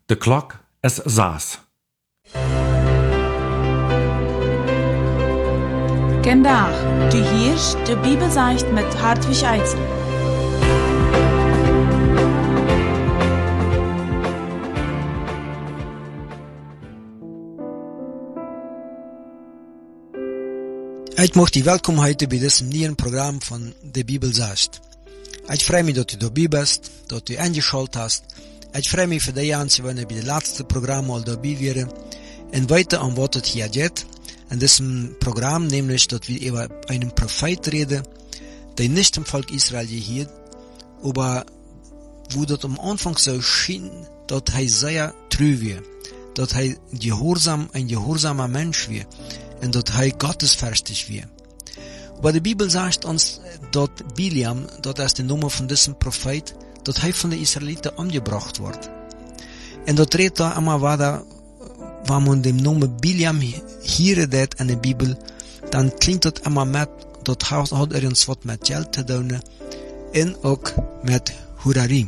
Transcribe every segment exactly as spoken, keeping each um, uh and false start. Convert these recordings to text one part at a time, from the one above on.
De klok is zes. Vandaag, du hörst de Bibelzeicht mit Hartwig Eitzel. Ich möchte dich welkom heute bei diesem neuen Programm von der Bibelzeicht. Ich freue mich, dass du dabei bist, dass du eingeschaltet hast. Ich freue mich für die Jahre, wenn ich bei dem letzten Programm mal dabei wäre. Und weiter an was es hier geht. In diesem Programm nämlich, dass wir über einen Prophet reden, der nicht im Volk Israel gehört, aber wo das am Anfang so schien, dass er sehr treu war, dass er gehorsam, ein gehorsamer Mensch war und dass er gottesfürchtig war. Aber die Bibel sagt uns, dass Biliam, das ist die Nummer von diesem Prophet, dass er von den Israeliten umgebracht wird. Und das redet da immer weiter, wenn man den Namen Biliam hier redet in der Bibel, dann klingt das immer mit, das hat er uns was mit Geld zu tun und auch mit Hurari.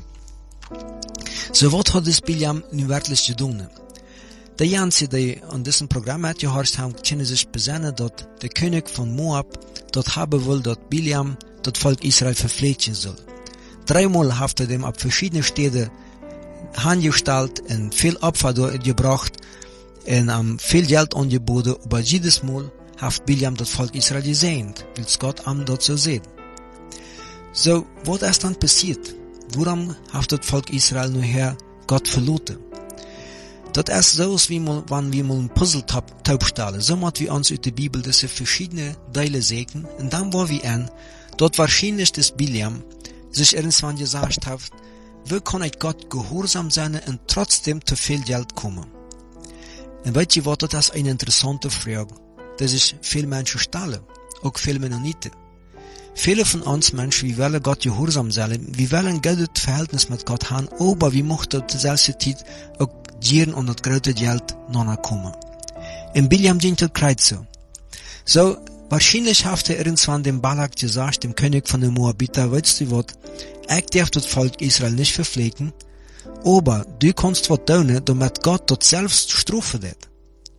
So was hat das Biliam nun wirklich getan? Die Jansen, die an diesem Programm mitgehört haben, können sich besinnen, dass der König von Moab dort haben will, dass Biliam das Volk Israel verpflegen soll. Dreimal hat er dem ab verschiedenen Städten angestellt und viel Opfer gebracht und um, viel Geld angeboten, aber jedes Mal hat Biliam das Volk Israel gesehen, weil es Gott am dort so sehen. So, was ist dann passiert? Warum hat das Volk Israel nur her Gott verloren? Das ist so, wie man, wenn wir mal ein Puzzle-Taub stellen. So machen wir uns aus der Bibel diese verschiedene Teile sehen, und dann wollen wir an, dort wahrscheinlich das Biliam sich irgendwann gesagt hat, wie kann ich Gott gehorsam sein und trotzdem zu viel Geld kommen? Und weißt du was, das ist eine interessante Frage, die sich viele Menschen stellen, auch viele Mennoniten. Viele von uns Menschen, wir wollen Gott gehorsam sein, wir wollen ein gutes Verhältnis mit Gott haben, aber wir möchten zur selben Zeit auch Gieren und das große Geld nachkommen. In Biliam ging das Kreuz so. So, wahrscheinlich hat er irgendwann dem Balak gesagt, dem König von den Moabiter, weißt du was, ich darf das Volk Israel nicht verpflegen, aber du kannst was tun, damit Gott das selbst strafen wird.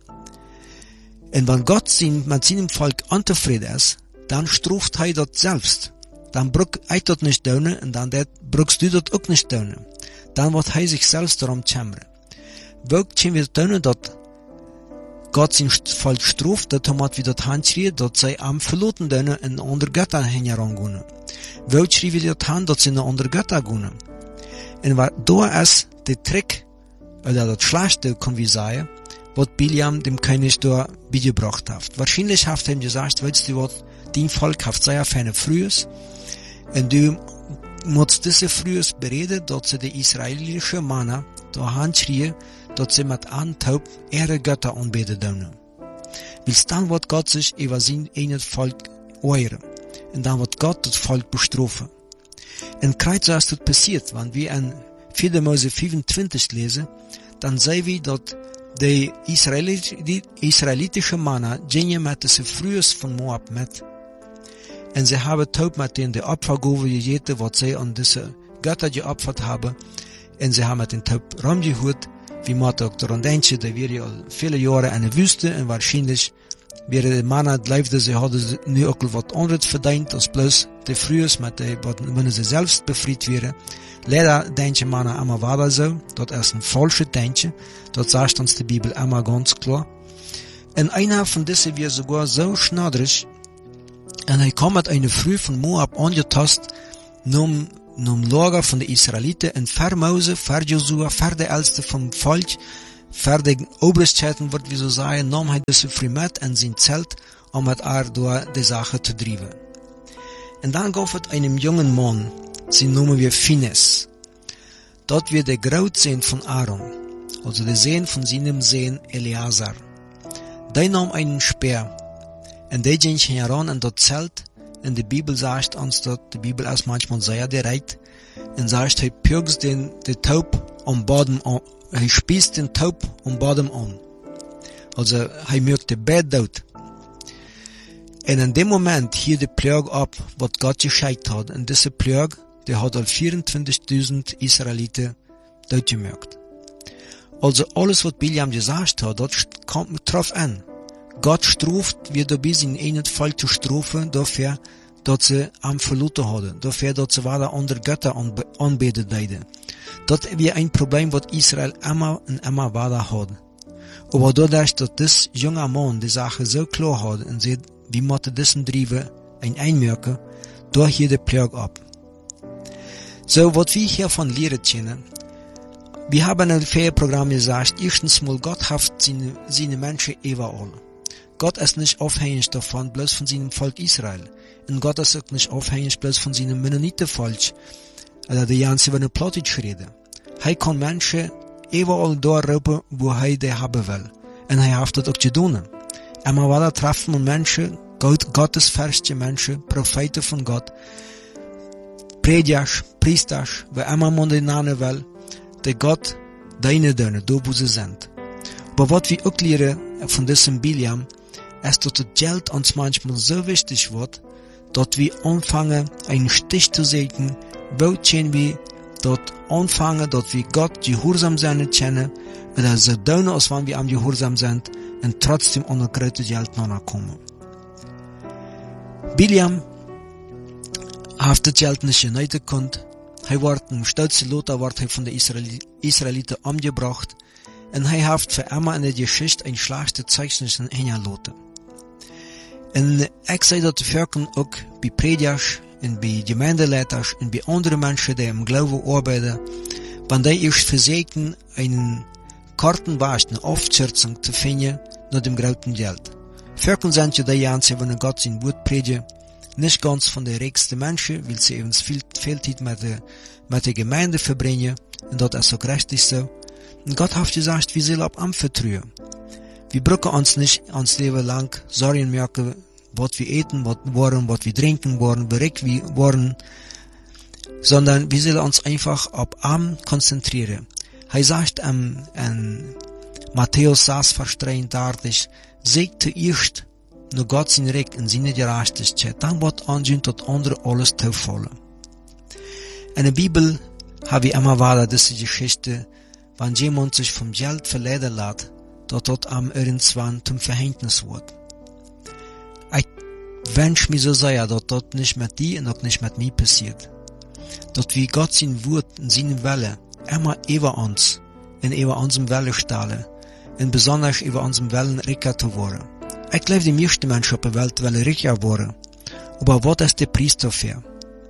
Und wenn Gott mit seinem Volk unzufrieden ist, dann straft er das selbst. Dann braucht er das nicht tun, und dann brauchst du das auch nicht tun. Dann wird er sich selbst darum kümmern. Wirklich können wir tun, dass Gott sein Volk straft, dass er wieder das Handschrie, dass sie am verloten tun und andere Götter herangehen. Wirklich schrie wir das Hand, dass sie in andere Götter gehen. Und da ist der Trick, oder das Schlechte, können wir sagen, was Biliam dem König da beigebracht hat. Wahrscheinlich hat er ihm gesagt, weißt du was, dein Volk hat sehr feine Frühes, und du musst diese Frühes bereden, dass sie die israelische Männer da Handschrie, dass sie mit Antaub ihre Götter anbeten dürfen. Weil dann wird Gott sich über sein eigenes Volk ehren. Und dann wird Gott das Volk bestrafen. In Kreuz ist das passiert, wenn wir in vier Mose fünfundzwanzig lesen, dann sehen wir, dass die, Israelit, die israelitische Männer gingen mit diesem Frühes von Moab mit. Und sie haben Taub mit denen die Opfergabe gegeben, was sie an diese Götter geopfert haben. Und sie haben mit den Taub rumgeholt, wie man auch daran denkt, da wir ja viele Jahre in der Wüste, und wahrscheinlich wäre die Männer leibte, sie hadden nu auch was anderes verdient, als bloß die Frühes, mit der, wenn sie selbst befreit wären. Leider denken Männer immer weiter so, das ist ein falsches Denken, das sagt uns die Bibel immer ganz klar. Und einer von diesen wäre sogar so schnadrig, und er kam mit einer Früh von Moab angetast, num num Lager von den Israeliten, und für Mose, für Josua, für die Älteste vom Volk, für die Obrigkeiten, wird wie so sagen, nahm er diese Früh mit in sein Zelt, um mit er durch die Sache zu treiben. Und dann gab es einem jungen Mann, sein Name wie Phinehas. Dort wird der Grauzehn von Aaron, also der Sohn von seinem Sohn Eleazar. Der nahm einen Speer, und der ging heran in das Zelt. In der Bibel sagt uns, dass die Bibel ist manchmal sehr direkt, und sagt, er pirgt den, den Taub am Boden an, er spießt den Taub am Boden an. Also, er mögt den Bett dort. Und in dem Moment hielt die Plage ab, was Gott gescheit hat. Und diese Plage, die hat al vierundzwanzigtausend Israeliten doodgemaakt. Also alles, was Biliam gesagt hat, das kommt drauf an. Gott straft, wie dabei sind einen Volk zu strafen, dafür, dass sie am verloren hadden, dafür, dass sie weiter andere Götter anbe anbeten deiden. Das wäre ein Problem, was Israel immer und immer weiter hat. Aber dadurch, dass das junge Mann die Sache so klar hat und sieht, wie man diesen Drive ein einmerken, da hier der Plage ab. So, was wir hiervon lernen können, wir haben in einem Ferienprogramm gesagt, erstens mal, Gott hat seine, seine Menschen überall. Gott ist nicht abhängig davon, bloß von seinem Volk Israel. Und Gott ist auch nicht abhängig bloß von seinem Mennonitenvolk, oder die ganze wenn er Plattdeutsch reden. Er kann Menschen überall da rufen, wo er die haben will. Und er hat das auch getan. Immer weiter treffen wir Menschen, Gott, gottesfürchtige Menschen, Propheten von Gott, Prediger, Priester, wer immer man den Namen will, der Gott deine Döne, da wo sie sind. Aber was wir auch lernen von diesem Biliam, ist, dass das Geld uns manchmal so wichtig wird, dass wir anfangen, einen Stich zu sägen, wo können wir dort anfangen, dass wir Gott gehorsam sein können, oder so tun, als wenn wir am gehorsam sind, und trotzdem an das große Geld nachkommen. Biliam hat das Geld nicht genießen können. Er wurde im stolzen Lothar wurde er von den Israeli Israeliten umgebracht, und er hat für immer in der Geschichte ein schlechtes Zeichen hinterlassen. Und ich sehe das Völkern auch bei Predigers, und bei Gemeindeleitern, und bei anderen Menschen, die im Glauben arbeiten, wenn die erst versuchen, einen Kartenwasch, eine Aufkürzung zu finden, nach dem großen Geld. Völkern sind ja die Einzigen, wenn Gott sein Wort predigt, nicht ganz von den reichsten Menschen, weil sie eben viel, viel Zeit mit der, mit der Gemeinde verbringen, und das ist auch richtig so. Und Gott hat gesagt, wir sollen ab anvertrauen. Wir brauchen uns nicht uns Leben lang Sorgen merken, was wir eten wollen, was wir trinken wollen, bereit wir wollen, sondern wir sollen uns einfach auf Arm konzentrieren. Er sagt am, an Matthäus sechs, Vers dreiunddreißig, seht zuerst nur Gott sein Recht und seine Gerechtigkeit, dann wird ansehen, dass andere alles zufallen. In der Bibel habe ich immer weiter diese Geschichte, wenn jemand sich vom Geld verleiten lässt, dass das am irgendwann zum Verhängnis wird. Ich wünsche mir so sehr, dass das nicht mit dir und auch nicht mit mir passiert. Dass wir Gott sein Wort und seine Welle immer über uns und über unserem Welle stellen und besonders über unserem Wellen reicher zu werden. Ich glaube, die meisten Menschen auf der Welt wollen reicher werden, aber was ist der Preis dafür?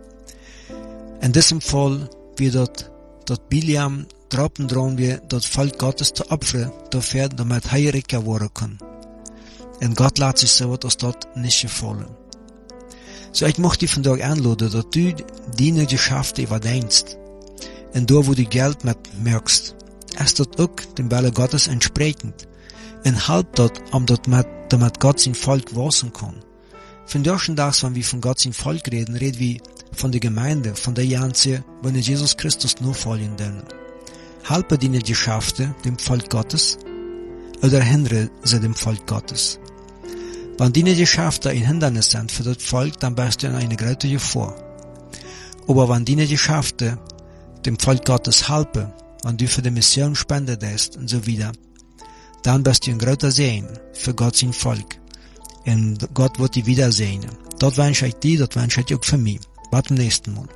In diesem Fall wird dort, dort Biliam droppen drohen wir, das Volk Gottes zu opfern, dafür, damit er reicher werden kann. Und Gott lässt sich so etwas dort nicht gefallen. So, ich möchte dich von dort einladen, dass du deine Geschäfte überdenkst. Und da, wo du Geld mit merkst, ist das auch dem Wille Gottes entsprechend. Und halb dort, um dort mit, damit Gott sein Volk wasen kann. Von solchen Tagen, wenn wir von Gott sein Volk reden, reden wir von der Gemeinde, von der Ganze, wenn wir Jesus Christus nur folgen wollen. Halbe deine Geschäfte dem Volk Gottes, oder hindere sie dem Volk Gottes. Wenn deine Geschäfte ein Hindernis sind für das Volk, dann bist du in eine große Gefahr. Aber wenn deine Geschäfte dem Volk Gottes helfen, wenn du für die Mission spendest und so wieder, dann bist du ein großer Segen für Gott sein Volk. Und Gott wird dich wiedersehen. Das wünsche ich dir, das wünsche ich auch für mich. Bis zum nächsten Mal.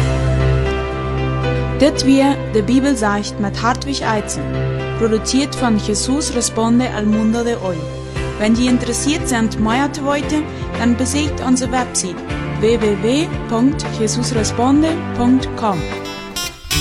Das wir die Bibel sagt mit Hartwig Eizen, produziert von Jesus Responde al Mundo de Hoy. Wenn Sie interessiert sind, mehr zu wissen, dann besucht unsere Website w w w punkt jesus responde punkt com.